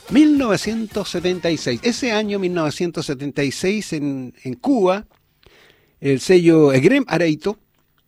1976. Ese año, 1976, en Cuba, el sello Egrem Areito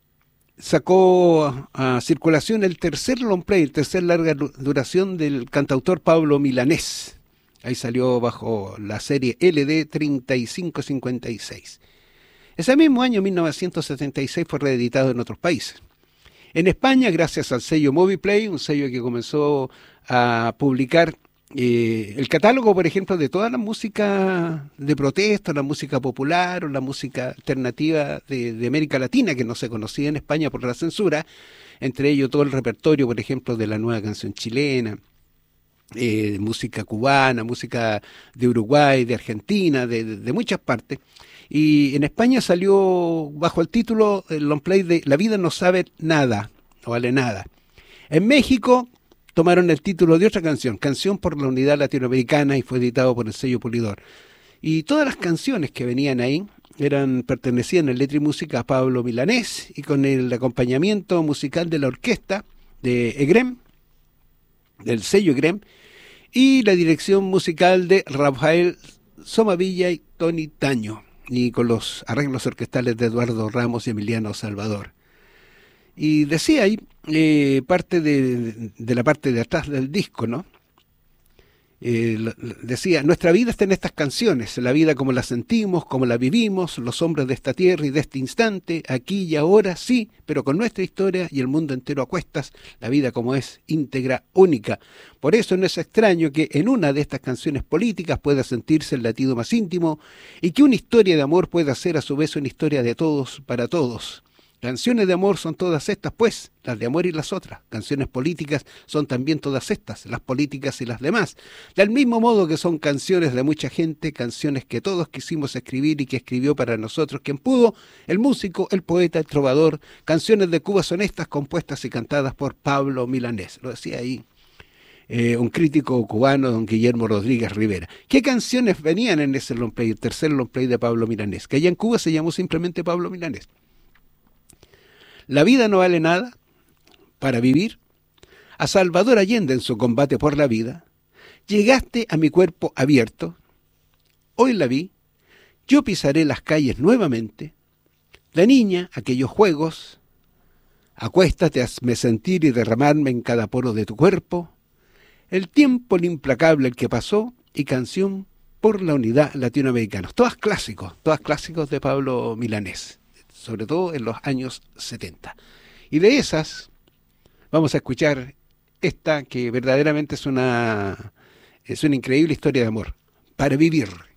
sacó a circulación el tercer long play, el tercer larga duración del cantautor Pablo Milanés. Ahí salió bajo la serie LD 3556. Ese mismo año, 1976, fue reeditado en otros países. En España, gracias al sello Moviplay, un sello que comenzó a publicar el catálogo, por ejemplo, de toda la música de protesta, la música popular o la música alternativa de América Latina, que no se conocía en España por la censura, entre ellos todo el repertorio, por ejemplo, de la nueva canción chilena, música cubana, música de Uruguay, de Argentina, de muchas partes. Y en España salió bajo el título, el long play de La vida no sabe nada, no vale nada. En México tomaron el título de otra canción, Canción por la Unidad Latinoamericana, y fue editado por el sello Polydor. Y todas las canciones que venían ahí pertenecían en letra y música a Pablo Milanés, y con el acompañamiento musical de la orquesta de Egrem, del sello Egrem, y la dirección musical de Rafael Somavilla y Tony Taño, y con los arreglos orquestales de Eduardo Ramos y Emiliano Salvador. Y decía ahí, parte de la parte de atrás del disco, ¿no? Decía, nuestra vida está en estas canciones, la vida como la sentimos, como la vivimos, los hombres de esta tierra y de este instante, aquí y ahora, sí, pero con nuestra historia y el mundo entero a cuestas, la vida como es, íntegra, única. Por eso no es extraño que en una de estas canciones políticas pueda sentirse el latido más íntimo y que una historia de amor pueda ser a su vez una historia de todos para todos. Canciones de amor son todas estas, pues, las de amor y las otras. Canciones políticas son también todas estas, las políticas y las demás. Del mismo modo que son canciones de mucha gente, canciones que todos quisimos escribir y que escribió para nosotros quien pudo, el músico, el poeta, el trovador. Canciones de Cuba son estas, compuestas y cantadas por Pablo Milanés. Lo decía ahí un crítico cubano, don Guillermo Rodríguez Rivera. ¿Qué canciones venían en ese long play, el tercer long play de Pablo Milanés? Que allá en Cuba se llamó simplemente Pablo Milanés. La vida no vale nada para vivir. A Salvador Allende en su combate por la vida. Llegaste a mi cuerpo abierto. Hoy la vi. Yo pisaré las calles nuevamente. La niña, aquellos juegos. Acuéstate, hazme sentir y derramarme en cada poro de tu cuerpo. El tiempo, el implacable, el que pasó. Y canción por la unidad latinoamericana. Todas clásicos de Pablo Milanés. Sobre todo en los años 70. Y de esas vamos a escuchar esta que verdaderamente es una increíble historia de amor. Para vivir.